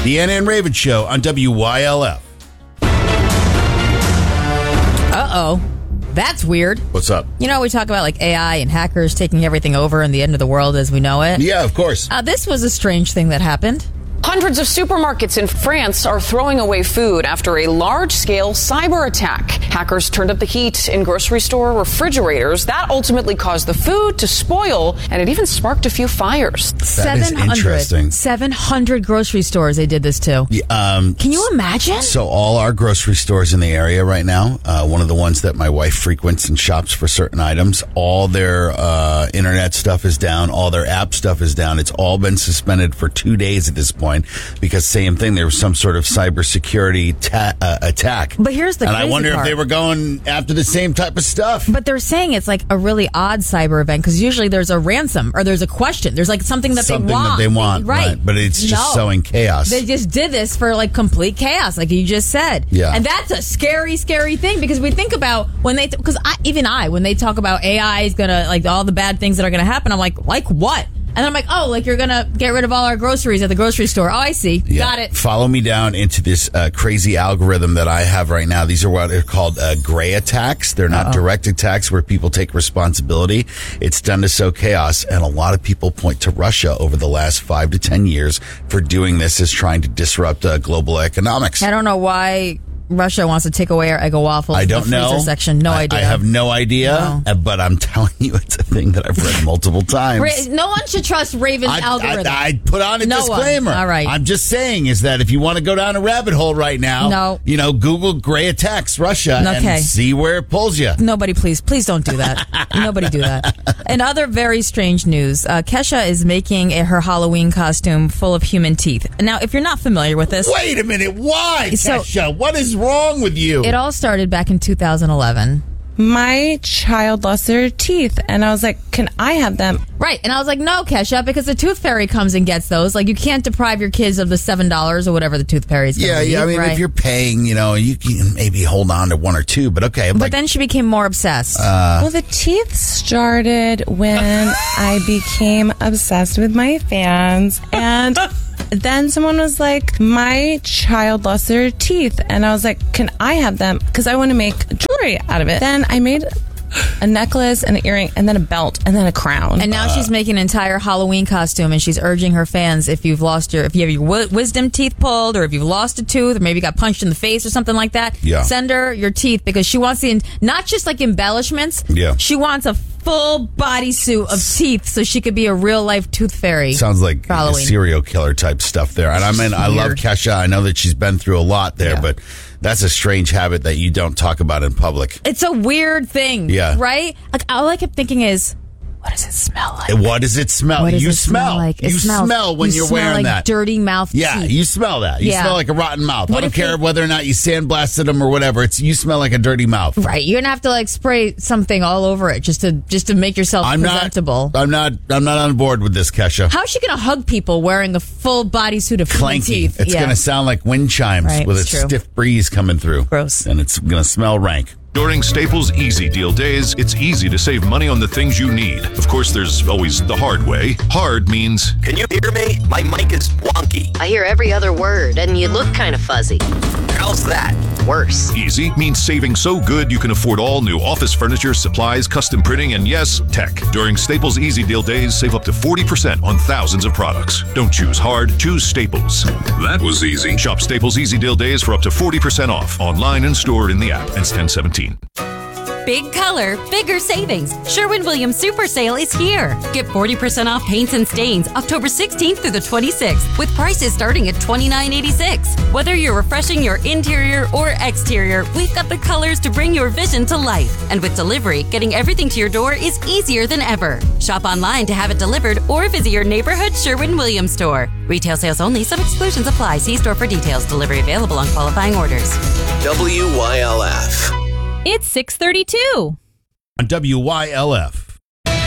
The Anna and Raven Show on WYLF. Uh-oh. That's weird. What's up? You know, we talk about like AI and hackers taking everything over and the end of the world as we know it. Yeah, of course. This was a strange thing that happened. Hundreds of supermarkets in France are throwing away food after a large-scale cyber attack. Hackers turned up the heat in grocery store refrigerators. That ultimately caused the food to spoil, and it even sparked a few fires. That is interesting. 700 grocery stores they did this to. Yeah, can you imagine? So all our grocery stores in the area right now, one of the ones that my wife frequents and shops for certain items, all their internet stuff is down. All their app stuff is down. It's all been suspended for 2 days at this point. Because same thing, there was some sort of cybersecurity attack. But here's the crazy part. And I wonder if they were going after the same type of stuff. But they're saying it's like a really odd cyber event because usually there's a ransom or there's a question. There's like something that they want. Right. But it's just sowing chaos. They just did this for like complete chaos, like you just said. Yeah. And that's a scary, scary thing because we think about when they, when they talk about AI is going to, like all the bad things that are going to happen, I'm like what? And I'm like, oh, like you're going to get rid of all our groceries at the grocery store. Oh, I see. Yeah. Got it. Follow me down into this crazy algorithm that I have right now. These are what are called gray attacks. They're not direct attacks where people take responsibility. It's done to sow chaos. And a lot of people point to Russia over the last 5 to 10 years for doing this as trying to disrupt global economics. I don't know why Russia wants to take away our Eggo waffles. I don't in the freezer know. Section. No idea. I have no idea, but I'm telling you, it's a thing that I've read multiple times. No one should trust Raven's algorithm. I put on a disclaimer. All right. I'm just saying is that if you want to go down a rabbit hole right now, Google gray attacks Russia and see where it pulls you. Nobody, please don't do that. Nobody do that. And other very strange news. Kesha is making her Halloween costume full of human teeth. Now, if you're not familiar with this. Wait a minute. Why, Kesha? What is wrong with you? It all started back in 2011. My child lost their teeth, and I was like, can I have them? Right, and I was like, no, Kesha, because the Tooth Fairy comes and gets those. Like, you can't deprive your kids of the $7 or whatever the Tooth Fairy's going to be. Yeah, I mean, if you're paying, you can maybe hold on to one or two, but okay. But then she became more obsessed. Well, the teeth started when I became obsessed with my fans, and then someone was like, my child lost their teeth, and I was like, can I have them? Because I want to make jewelry out of it. Then I made a necklace and an earring and then a belt and then a crown. And now she's making an entire Halloween costume, and she's urging her fans, if you have your wisdom teeth pulled, or if you've lost a tooth, or maybe got punched in the face or something like that, send her your teeth, because she wants not just like embellishments. She wants a full bodysuit of teeth so she could be a real life Tooth Fairy. Sounds like a serial killer type stuff there. And I mean, I love Kesha. I know that she's been through a lot there, but that's a strange habit that you don't talk about in public. It's a weird thing, right? Like, all I kept thinking is, what does it smell like? What does it smell? What does you it smell like? You smell when you're wearing like that. Dirty mouth teeth. Yeah, you smell that. You smell like a rotten mouth. I don't care whether or not you sandblasted them or whatever. You smell like a dirty mouth. Right. You're gonna have to like spray something all over it just to make yourself presentable. I'm not on board with this, Kesha. How's she gonna hug people wearing a full bodysuit of clanky teeth? It's gonna sound like wind chimes with a stiff breeze coming through. Gross. And it's gonna smell rank. During Staples Easy Deal Days, it's easy to save money on the things you need. Of course, there's always the hard way. Hard means... Can you hear me? My mic is wonky. I hear every other word, and you look kind of fuzzy. How's that? Worse. Easy means saving so good you can afford all new office furniture, supplies, custom printing, and yes, tech. During Staples Easy Deal Days, save up to 40% on thousands of products. Don't choose hard, choose Staples. That was easy. Shop Staples Easy Deal Days for up to 40% off. Online and stored in the app. Ends 10/17. Big color, bigger savings. Sherwin-Williams Super Sale is here. Get 40% off paints and stains October 16th through the 26th with prices starting at $29.86. Whether you're refreshing your interior or exterior, we've got the colors to bring your vision to life. And with delivery, getting everything to your door is easier than ever. Shop online to have it delivered or visit your neighborhood Sherwin-Williams store. Retail sales only. Some exclusions apply. See store for details. Delivery available on qualifying orders. WYLF. It's 6:32. On WYLF.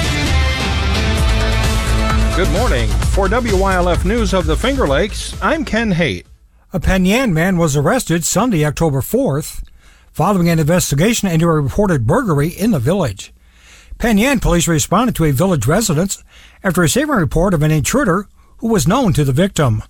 Good morning. For WYLF News of the Finger Lakes, I'm Ken Haight. A Penn Yan man was arrested Sunday, October 4th, following an investigation into a reported burglary in the village. Penn Yan police responded to a village residence after receiving a report of an intruder who was known to the victim.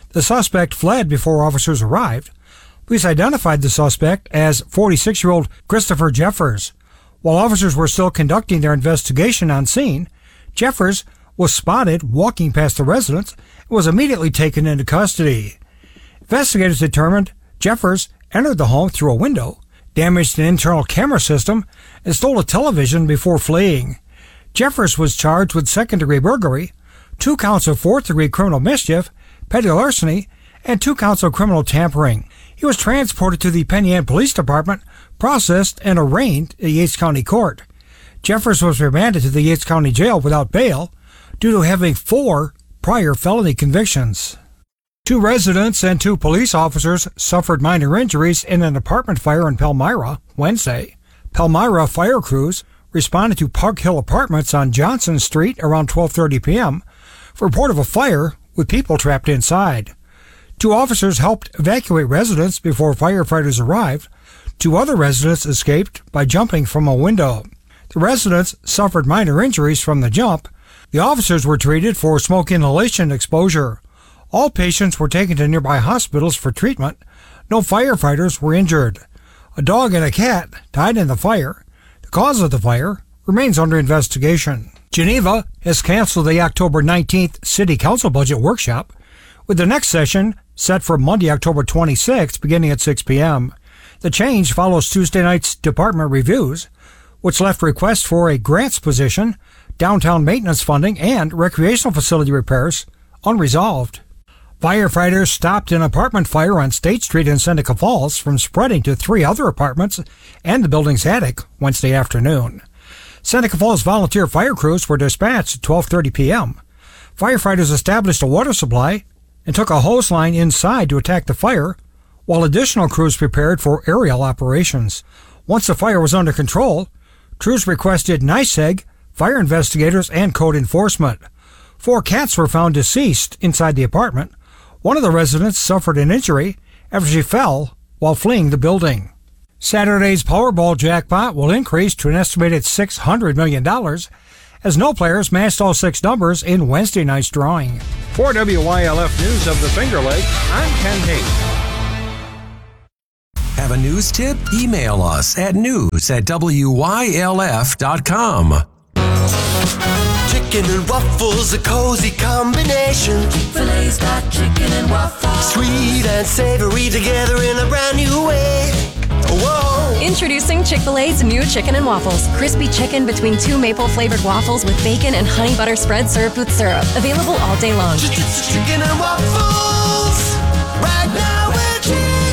The suspect fled before officers arrived. Police identified the suspect as 46-year-old Christopher Jeffers. While officers were still conducting their investigation on scene, Jeffers was spotted walking past the residence and was immediately taken into custody. Investigators determined Jeffers entered the home through a window, damaged an internal camera system, and stole a television before fleeing. Jeffers was charged with second-degree burglary, 2 counts of fourth-degree criminal mischief, petty larceny, and 2 counts of criminal tampering. He was transported to the Penn Yan Police Department, processed, and arraigned at Yates County Court. Jeffers was remanded to the Yates County Jail without bail due to having 4 prior felony convictions. 2 residents and 2 police officers suffered minor injuries in an apartment fire in Palmyra Wednesday. Palmyra fire crews responded to Park Hill Apartments on Johnson Street around 12:30 p.m. for report of a fire with people trapped inside. 2 officers helped evacuate residents before firefighters arrived. 2 other residents escaped by jumping from a window. The residents suffered minor injuries from the jump. The officers were treated for smoke inhalation exposure. All patients were taken to nearby hospitals for treatment. No firefighters were injured. A dog and a cat died in the fire. The cause of the fire remains under investigation. Geneva has canceled the October 19th City Council budget workshop, with the next session set for Monday, October 26th, beginning at 6 p.m. The change follows Tuesday night's department reviews, which left requests for a grants position, downtown maintenance funding, and recreational facility repairs unresolved. Firefighters stopped an apartment fire on State Street in Seneca Falls from spreading to 3 other apartments and the building's attic Wednesday afternoon. Seneca Falls volunteer fire crews were dispatched at 12:30 p.m. Firefighters established a water supply and took a hose line inside to attack the fire, while additional crews prepared for aerial operations. Once the fire was under control, crews requested NYSEG, fire investigators, and code enforcement. 4 cats were found deceased inside the apartment. One of the residents suffered an injury after she fell while fleeing the building. Saturday's Powerball jackpot will increase to an estimated $600 million as no players matched all 6 numbers in Wednesday night's drawing. For WYLF News of the Finger Lakes, I'm Ken Hayes. Have a news tip? Email us at news@wylf.com. Chicken and waffles, a cozy combination. Chick-fil-A's got chicken and waffles. Sweet and savory together in a brand new way. Whoa! Introducing Chick-fil-A's new chicken and waffles. Crispy chicken between 2 maple-flavored waffles with bacon and honey butter spread served with syrup. Available all day long. Chicken and waffles. Right now we're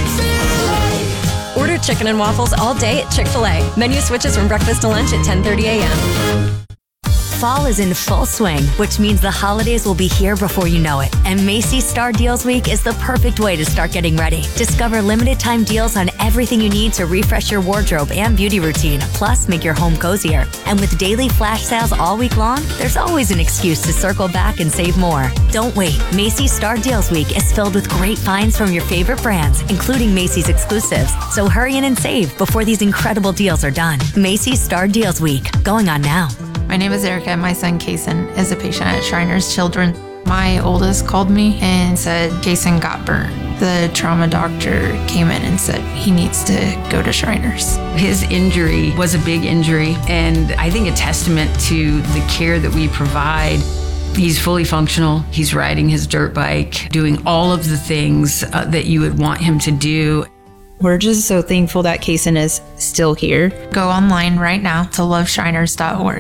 Chick-fil-A. Order chicken and waffles all day at Chick-fil-A. Menu switches from breakfast to lunch at 10:30 a.m. Fall is in full swing, which means the holidays will be here before you know it. And Macy's Star Deals Week is the perfect way to start getting ready. Discover limited time deals on everything you need to refresh your wardrobe and beauty routine, plus make your home cozier. And with daily flash sales all week long, there's always an excuse to circle back and save more. Don't wait. Macy's Star Deals Week is filled with great finds from your favorite brands, including Macy's exclusives. So hurry in and save before these incredible deals are done. Macy's Star Deals Week, going on now. My name is Erica. My son, Kason, is a patient at Shriners Children. My oldest called me and said Kason got burned. The trauma doctor came in and said he needs to go to Shriners. His injury was a big injury, and I think a testament to the care that we provide. He's fully functional. He's riding his dirt bike, doing all of the things that you would want him to do. We're just so thankful that Kason is still here. Go online right now to loveshriners.org.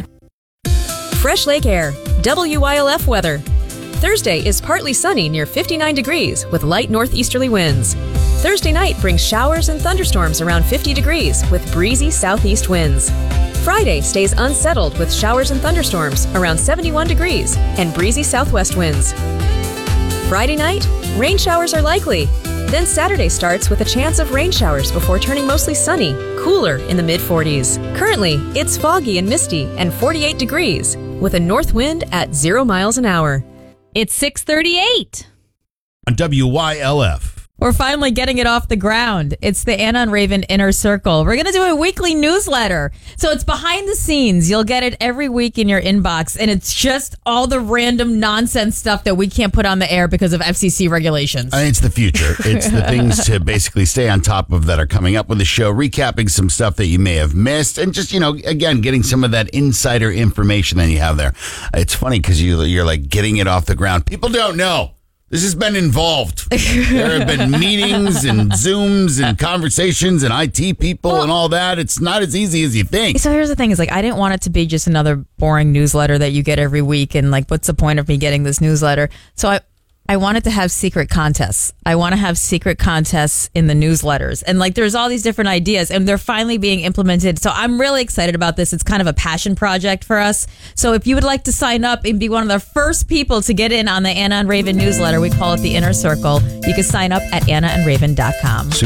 Fresh Lake Air, WYLF weather. Thursday is partly sunny near 59 degrees with light northeasterly winds. Thursday night brings showers and thunderstorms around 50 degrees with breezy southeast winds. Friday stays unsettled with showers and thunderstorms around 71 degrees and breezy southwest winds. Friday night, rain showers are likely. Then Saturday starts with a chance of rain showers before turning mostly sunny, cooler in the mid-40s. Currently, it's foggy and misty and 48 degrees with a north wind at 0 miles an hour. It's 6:38. On WYLF. We're finally getting it off the ground. It's the Anna and Raven Inner Circle. We're going to do a weekly newsletter. So it's behind the scenes. You'll get it every week in your inbox. And it's just all the random nonsense stuff that we can't put on the air because of FCC regulations. It's the future. It's the things to basically stay on top of that are coming up with the show, recapping some stuff that you may have missed, and just, again, getting some of that insider information that you have there. It's funny because you're like getting it off the ground. People don't know. This has been involved. There have been meetings and Zooms and conversations and IT people and all that. It's not as easy as you think. So here's the thing is I didn't want it to be just another boring newsletter that you get every week. And what's the point of me getting this newsletter? So I wanted to have secret contests. I want to have secret contests in the newsletters. And there's all these different ideas and they're finally being implemented. So I'm really excited about this. It's kind of a passion project for us. So if you would like to sign up and be one of the first people to get in on the Anna and Raven newsletter, we call it the Inner Circle. You can sign up at annaandraven.com.